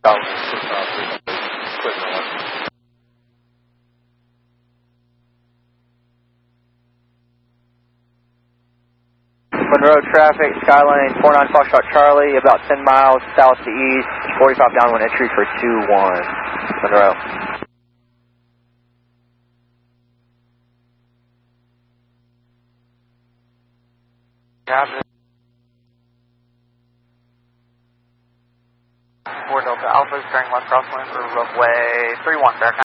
Monroe traffic, Skyline 49 Foxtrot Charlie, about 10 miles south to east, 45 downwind entry for 2-1. Monroe. Copy. 4 Delta Alpha, turning left crosswind for runway 31, Bear.